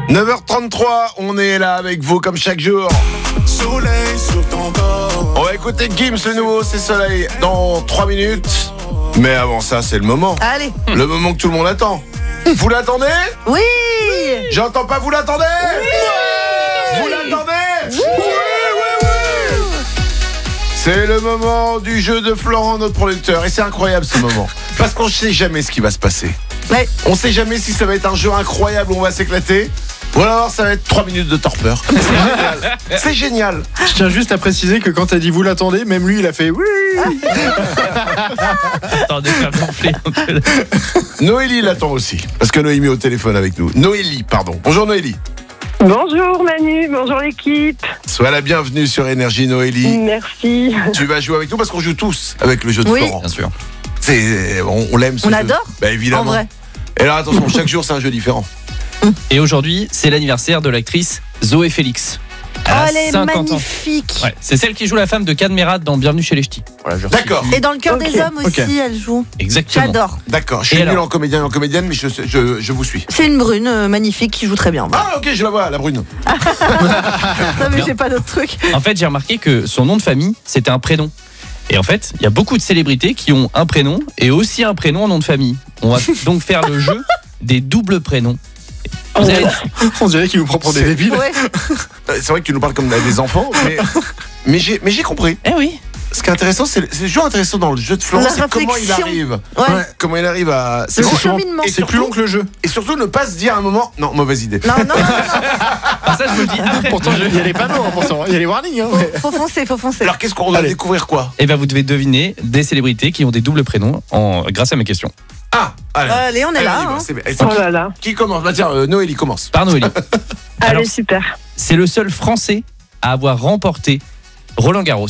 9h33, on est là avec vous comme chaque jour. Soleil sur ton corps. On va écouter Gims le nouveau, c'est Soleil dans 3 minutes. Mais avant ça, c'est le moment. Allez. Le moment que tout le monde attend. Vous l'attendez? Oui. J'entends pas, vous l'attendez? Oui. Vous l'attendez? Oui. C'est le moment du jeu de Florent, notre producteur. Et c'est incroyable ce moment. Parce qu'on ne sait jamais ce qui va se passer. Ouais. On ne sait jamais si ça va être un jeu incroyable où on va s'éclater. Ou alors ça va être 3 minutes de torpeur. C'est génial. C'est génial. Je tiens juste à préciser que quand t'as dit vous l'attendez, même lui il a fait oui. Attendez, faire gonfler un peu. Noélie l'attend aussi. Parce que Noémie est au téléphone avec nous. Noélie, pardon. Bonjour Noélie. Bonjour Manu, bonjour l'équipe. Sois la bienvenue sur Énergie Noélie. Merci. Tu vas jouer avec nous parce qu'on joue tous avec le jeu de Oui. Florent. Bien sûr. On l'aime ce On jeu. adore. Bah évidemment. En vrai. Et là attention, chaque jour c'est un jeu différent. Et aujourd'hui, c'est l'anniversaire de l'actrice Zoé Félix. Elle est 50 ans. magnifique. Ouais, c'est celle qui joue la femme de Cadmerade dans Bienvenue chez les Ch'tis. Voilà, je D'accord. resitue. Et dans le cœur des hommes aussi, Ok. elle joue. Exactement. J'adore. D'accord, je suis Et nul alors en comédien et en comédienne, mais je vous suis. C'est une brune magnifique qui joue très bien. Voilà. Ah ok, je la vois, la brune. Non, mais Bien. j'ai pas d'autres trucs. En fait, j'ai remarqué que son nom de famille, c'était un prénom. Et en fait, il y a beaucoup de célébrités qui ont un prénom et aussi un prénom en nom de famille. On va donc faire le jeu des doubles prénoms. Vous allez- On dirait qu'il nous prend pour des débiles. Ouais. C'est vrai que tu nous parles comme des enfants, mais j'ai compris. Eh oui. Ce qui est intéressant, c'est toujours intéressant dans le jeu de Florent, La c'est comment il réflexion. arrive. Ouais. Comment il arrive à. Le bon. cheminement. Et C'est plus long que le jeu. Et surtout ne pas se dire à un moment, non, mauvaise idée. Non, non, non, Ah, ça, je me le dis après. Pourtant, il y a les panneaux, hein, pourtant. Il y a les warnings. Hein, mais- faut foncer, faut foncer. Alors qu'est-ce qu'on va Allez. découvrir quoi? Et ben, vous devez deviner des célébrités qui ont des doubles prénoms grâce à mes questions. Ah, allez. Allez, on est là. Hein. C'est bien. Et Oh là là. qui commence? Bah tiens, Noélie commence. Par Noélie. Allez, Alors, super. C'est le seul Français à avoir remporté Roland Garros.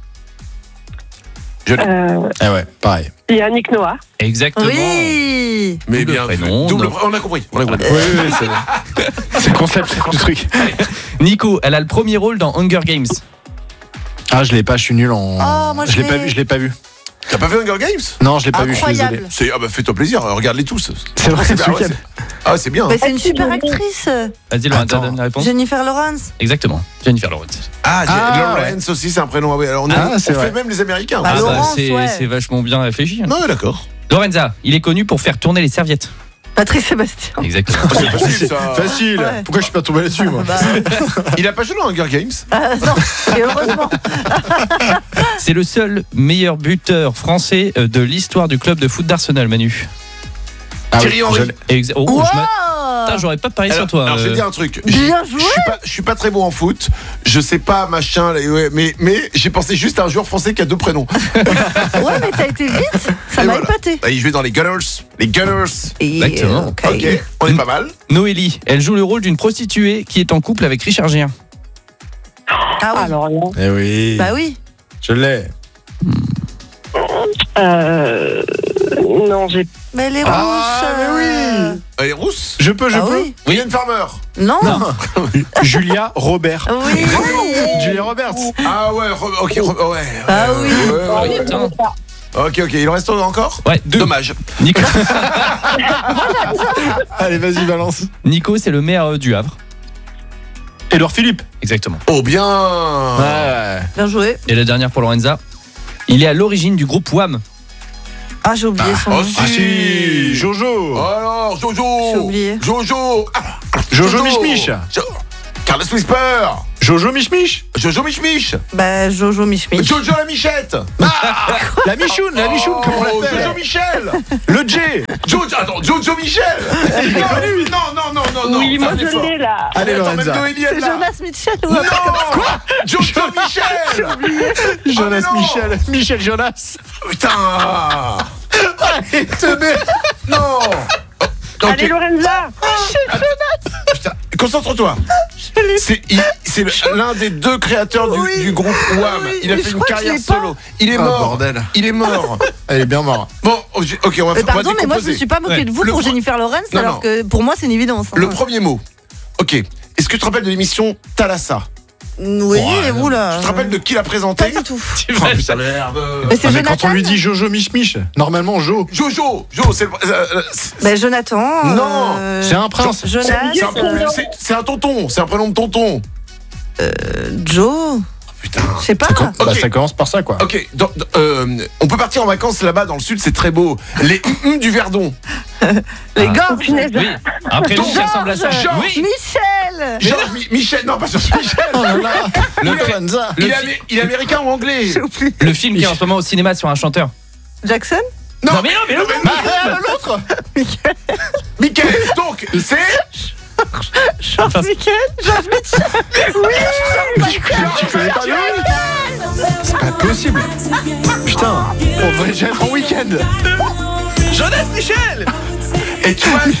Ah ouais, pareil. Yannick Noah. Exactement. Oui. Mais Double bien prénom, double non. on a compris. On a compris. Oui, c'est le concept du truc. Nico, elle a le premier rôle dans Hunger Games. Ah, je l'ai pas, je suis nul en. Oh, moi, je l'ai pas l'ai. vu, je l'ai pas vu. T'as pas vu Hunger Games? Non, je l'ai pas vu, je suis désolé. Incroyable. Ah bah fais-toi plaisir, regarde-les tous. C'est vrai, c'est ce Ah ouais, week-end. Ah c'est bien. Mais c'est une Ah, super tu actrice. Vas-y, Laurent, Attends. donne la réponse. Jennifer Lawrence. Exactement. Jennifer Lawrence. Ah, Ah, Lawrence aussi, c'est un prénom. Ah ouais, alors on c'est fait vrai. même les Américains. Bah, Laurence, ouais. c'est vachement bien réfléchi. Non, d'accord. Lorenza, il est connu pour faire tourner les serviettes. Patrick Sébastien. Exactement. C'est facile ça. Facile. Ouais. Pourquoi je suis pas tombé là-dessus, moi Bah, Il a pas joué dans Hunger Games? non, et heureusement. C'est le seul meilleur buteur français de l'histoire du club de foot d'Arsenal, Manu. Ah oui, Thierry Henry. Oh, Wow. Putain, j'aurais pas parié sur toi. Alors je vais te dire un truc. Bien joué. Je suis pas très bon en foot. Je sais pas machin. Ouais, mais j'ai pensé juste à un joueur français qui a 2 prénoms. Ouais, mais t'as été vite. Ça Et m'a voilà. épaté. Ah, il jouait dans les Gunners. Les Gunners. Et, Exactement. ok. Ok, on est pas mal. Noélie, elle joue le rôle d'une prostituée qui est en couple avec Richard Gere. Ah oui. Alors là. Eh oui. Bah oui. Je l'ai. Non, j'ai. Mais elle est Ah, rousse. mais oui. Elle est rousse. Je peux, Ah oui. Hélène Farmer. Non. Julia Robert. Oui. Julia Roberts. Ah ouais, ok, ouais. Ah oui. Ouais, ouais. Putain. Ok, il en reste encore? Ouais, 2. Dommage. Nico, Allez, vas-y, balance. Nico, c'est le maire du Havre. Édouard Philippe. Exactement. Oh bien. Ouais. Bien joué. Et la dernière pour Lorenza. Il est à l'origine du groupe Wham. Ah, j'ai oublié son Oh nom. Ah si, Jojo. Alors, Jojo. J'ai oublié. Jojo. Jojo Mich-Mich. Carlos Whisper. Jojo Mich-Mich. Jojo Mich-Mich. Bah, Jojo Mich-Mich. Jojo la Michette. La Michoune, comme on Jojo l'appelle. Michel. Le J. Jojo Michel. Il est connu. Non. Oui, ça, moi c'est je fort. l'ai là. Allez, Attends, même Lorenza. Noélie, elle C'est l'a. Jonas Mitchell ou Non. un truc comme ça. Quoi? Jojo Michel. Jonas mais non. Michel. Michel Jonas. Putain. Allez, te mets. Non. Ok. Allez, Lorenza. Putain, concentre-toi. C'est l'un des 2 créateurs Oui. du groupe Wham. Oui, Il a mais fait je une crois que je carrière l'ai pas. solo. Il est Ah, mort. bordel. Il est mort. Elle est bien mort. Bon, ok, on va Mais faire pardon, mais moi je me suis pas moqué Ouais. de vous Le pour pro- Jennifer Lawrence, Non, alors non. que pour moi c'est une évidence. hein. Le premier mot. Ok. Est-ce que tu te rappelles de l'émission Thalassa? Oui, Ouais, non. oula. Tu te rappelles de qui l'a Pas présenté? du tout. Tu Oh vas- putain, merde. Mais c'est Ah, mais quand on Jonathan. lui dit Jojo Mich Mich, normalement Jo, Jojo, c'est le. Ben, Jonathan. Non, c'est un prince. Jonas. C'est un tonton, c'est un prénom de tonton. Joe. Putain. Je sais pas. Ok. Bah, ça commence par ça, quoi. Ok, on peut partir en vacances là-bas dans le sud, c'est très beau. Les du Verdon. Les Ah. gars. Punaise. Oui, un prénom qui Georges. ressemble à ça. Oui, Michel. Georges Michel, non pas Georges Michel. Oh là là, Le- Lufthansa. Il est américain ou anglais? le film qui est en ce moment au cinéma sur un chanteur. Jackson. Non, mais non, mais non, L'autre. Michael. Donc c'est Georges Michel. Georges Michel. Tu connais pas lui? C'est pas possible. Putain, on va déjà être en week-end. Jonas Michel. et tu vois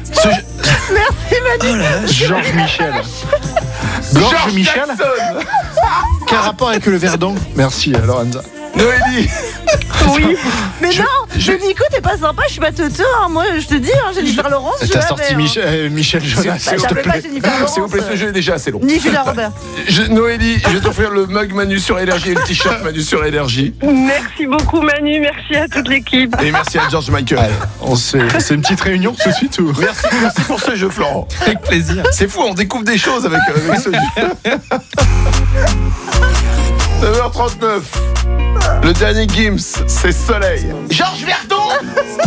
Georges Michel. Georges Georges Michel. Jackson. Quel rapport avec le Verdon? Merci, Lorenza. Noélie. Oui. Mais non, Nico, t'es pas sympa, je suis pas teuteux. Hein. Moi, je te dis, Jennifer Lawrence, je T'as l'avais, sorti hein. Michel Jonas, C'est- s'il te t'appelais pas plaît. Jennifer Lawrence. S'il vous plaît, ce jeu est déjà assez long. Ni Julia Robert. Noélie, je vais t'offrir le mug Manu sur Énergie et le t-shirt Manu sur Énergie. Merci beaucoup Manu, merci à toute l'équipe. Et merci à George Michael. Allez, c'est une petite réunion tout de suite ou? Merci pour ce jeu, Florent. Avec plaisir. C'est fou, on découvre des choses avec ce jeu. 9h39. Le dernier Gims, c'est Soleil. Georges Verdun.